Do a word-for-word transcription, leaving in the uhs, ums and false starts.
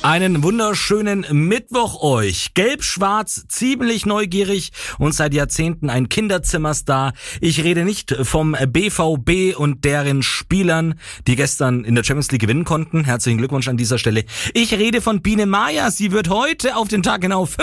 Einen wunderschönen Mittwoch euch. Gelb-Schwarz, ziemlich neugierig und seit Jahrzehnten ein Kinderzimmerstar. Ich rede nicht vom B V B und deren Spielern, die gestern in der Champions League gewinnen konnten. Herzlichen Glückwunsch an dieser Stelle. Ich rede von Biene Maya. Sie wird heute auf den Tag genau